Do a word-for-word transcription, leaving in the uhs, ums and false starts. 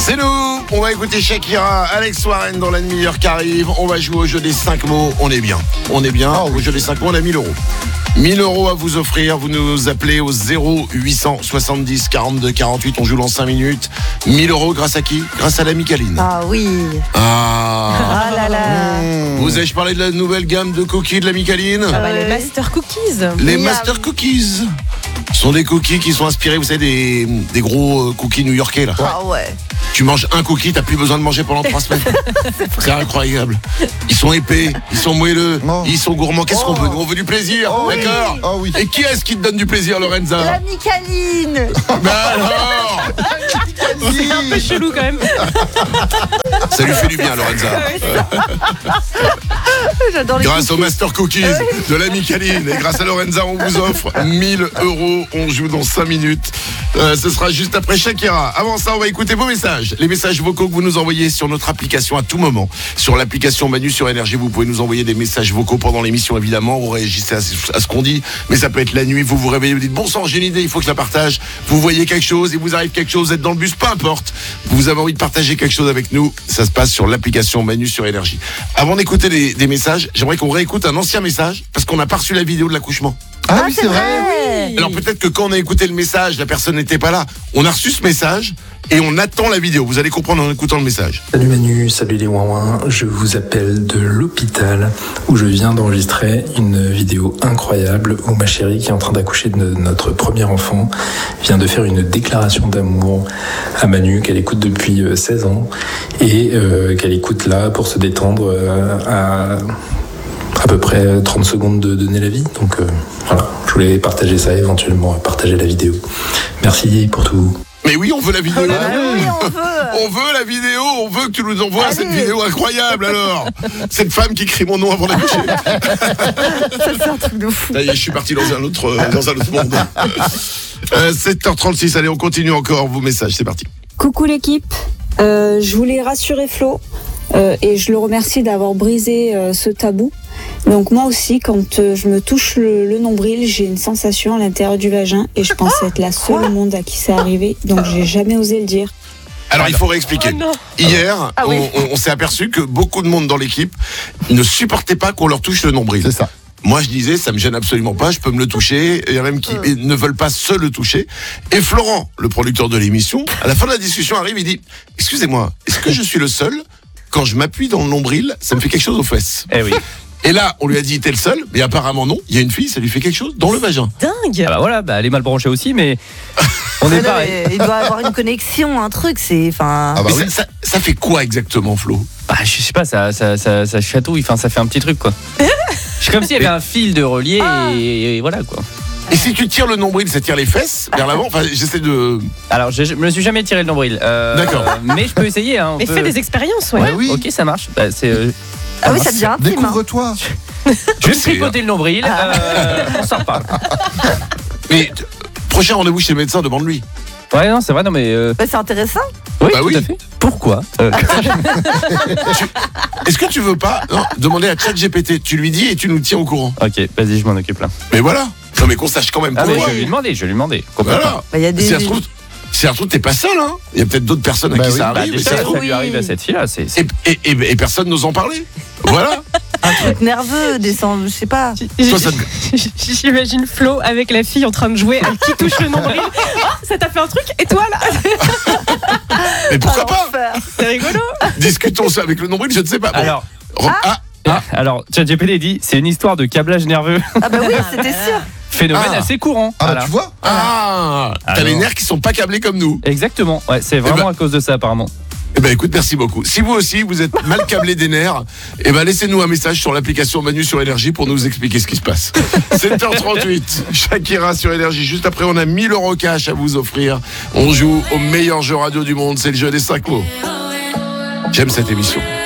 C'est nous, on va écouter Shakira, Alex Warren dans la demi-heure qui arrive. On va jouer au jeu des cinq mots, on est bien. On est bien, au jeu des cinq mots, on a mille euros. mille euros à vous offrir, vous nous appelez au zéro huit cent soixante-dix quarante-deux quarante-huit, on joue dans cinq minutes. mille euros grâce à qui? Grâce à la Micaline. Ah oui. Ah, Ah là là. mmh. Vous ai-je parlé de la nouvelle gamme de cookies de la Micaline? Ah bah, Ouais. les Master Cookies. Les Miam. Master Cookies. Ce sont des cookies qui sont inspirés, vous savez, des, des gros euh, cookies new-yorkais là. Ah ouais. Tu manges un cookie, t'as plus besoin de manger pendant trois semaines. C'est incroyable. Ils sont épais, ils sont moelleux, Oh. ils sont gourmands. Qu'est-ce qu'on Oh. veut? Nous, on veut du plaisir, Oh oui. d'accord? Oh oui. Et qui est-ce qui te donne du plaisir, Lorenza? La Micaline. Ben alors, C'est un peu chelou quand même. ça lui fait du bien, Lorenza. J'adore les Grâce aux cookies. Master Cookies de la Micaline et grâce à Lorenza, on vous offre mille euros. On joue dans cinq minutes. Euh, ce sera juste après Shakira. Avant ça, on va écouter vos messages. Les messages vocaux que vous nous envoyez sur notre application à tout moment. Sur l'application Manu sur Énergie, vous pouvez nous envoyer des messages vocaux pendant l'émission, évidemment. Vous réagissez à ce, à ce qu'on dit, mais ça peut être la nuit. Vous vous réveillez, vous dites bon sang, j'ai une idée, il faut que je la partage. Vous voyez quelque chose, il vous arrive quelque chose, vous êtes dans le bus, peu importe. Vous avez envie de partager quelque chose avec nous. Ça se passe sur l'application Manu sur Énergie. Avant d'écouter les, des messages, j'aimerais qu'on réécoute un ancien message parce qu'on n'a pas reçu la vidéo de l'accouchement. Ah, oui, c'est vrai. Alors peut-être que quand on a écouté le message, la personne n'était pas là. On a reçu ce message et on attend la vidéo. Vous allez comprendre en écoutant le message. Salut Manu, salut les ouin-ouin, je vous appelle de l'hôpital où je viens d'enregistrer une vidéo incroyable où ma chérie qui est en train d'accoucher de notre premier enfant vient de faire une déclaration d'amour à Manu qu'elle écoute depuis seize ans et euh, qu'elle écoute là pour se détendre euh, à à peu près trente secondes de donner la vie. Donc euh, voilà, je voulais partager ça, éventuellement partager la vidéo. Merci pour tout. Mais oui, on veut la vidéo. Oui, on veut. On veut la vidéo, on veut que tu nous envoies Allez. cette vidéo incroyable alors. Cette femme qui crie mon nom avant d'accoucher. Ça, c'est un truc de fou. Ça y est, je suis parti dans un autre, euh, dans un autre monde. Euh, sept heures trente-six, allez, on continue encore vos messages, c'est parti. Coucou l'équipe, euh, je voulais rassurer Flo euh, et je le remercie d'avoir brisé euh, ce tabou. Donc moi aussi, quand euh, je me touche le, le nombril, j'ai une sensation à l'intérieur du vagin et je pense être la seule au monde à qui c'est arrivé, donc j'ai jamais osé le dire. Alors il faut réexpliquer. Oh non. Hier, Ah oui. on, on- on s'est aperçu que beaucoup de monde dans l'équipe ne supportait pas qu'on leur touche le nombril. C'est ça. Moi, je disais, ça me gêne absolument pas, je peux me le toucher. Il y en a même qui Mm. ne veulent pas se le toucher. Et Florent, le producteur de l'émission, à la fin de la discussion arrive, il dit, excusez-moi, est-ce que je suis le seul? Quand je m'appuie dans le nombril, ça me fait quelque chose aux fesses. Eh oui. Et là, on lui a dit, t'es le seul, mais apparemment non. Il y a une fille, ça lui fait quelque chose dans le vagin. Dingue. Ah bah voilà, bah elle est mal branchée aussi, mais on Mais est non, pareil. mais il doit avoir une connexion, un truc, c'est. Enfin. Ah bah Mais oui. ça, ça, ça fait quoi exactement, Flo? Bah je sais pas, ça, ça, ça, ça chatouille, enfin ça fait un petit truc quoi. C'est comme s'il y avait un fil de relié et, et voilà quoi. Et si tu tires le nombril, ça tire les fesses vers l'avant? Enfin, j'essaie de... Alors je, je me suis jamais tiré le nombril. Euh, D'accord. Mais je peux essayer. Hein, on Mais peut- fais des expériences, ouais. Ouais, oui. Ok, ça marche. Bah, c'est, euh, Ah oui, ça devient intime. Hein. Découvre-toi. je vais me sais, tripoter le nombril. Euh, on s'en reparle. Mais t- prochain rendez-vous chez le médecin, demande-lui. Ouais, non, c'est vrai, non mais. euh, Bah, c'est intéressant. Oui, Bah tout oui. à fait. Pourquoi Euh, Est-ce que tu veux pas non, demander à ChatGPT? Tu lui dis et tu nous tiens au courant. Ok, vas-y, je m'en occupe là. Mais voilà. Non mais qu'on sache quand même Ah, mais pourquoi. je vais lui demander, je vais lui demander. Complètement. Voilà. Bah, il y a des. Si ça se trouve, si ça se trouve, t'es pas seul, hein. Il y a peut-être d'autres personnes à Bah qui oui. ça Bah, arrive. et déjà, ça se ça, trouve- lui arrive à cette fille-là. C'est, c'est- et, et, et- et personne n'ose en parler. Voilà. Un truc nerveux, descend, je sais pas. Toi, ça te- J'imagine Flo avec la fille en train de jouer, elle qui touche le nombril. Ah, ça t'a fait un truc? Et toi là? Mais pourquoi pas? L'enfer. C'est rigolo. Discutons ça avec le nombril, je ne sais pas. Bon. Alors, Rom- ah, ah, alors, ChatGPT dit c'est une histoire de câblage nerveux. Ah bah oui, c'était sûr. Phénomène Ah. assez courant. Ah bah Voilà. tu vois. ah, t'as Alors. les nerfs qui sont pas câblés comme nous. Exactement, ouais, c'est vraiment ben- à cause de ça apparemment. Eh ben écoute, merci beaucoup. Si vous aussi vous êtes mal câblé des nerfs, eh ben laissez-nous un message sur l'application Manu sur Énergie pour nous expliquer ce qui se passe. sept heures trente-huit, Shakira sur Énergie. Juste après, on a mille euros cash à vous offrir. On joue au meilleur jeu radio du monde, c'est le jeu des cinq mots. J'aime cette émission.